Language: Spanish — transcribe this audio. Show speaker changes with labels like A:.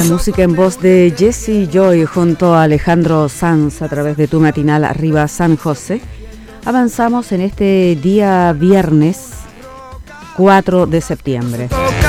A: Música en voz de Jesse Joy junto a Alejandro Sanz a través de tu matinal Arriba San José. Avanzamos en este día viernes 4 de septiembre.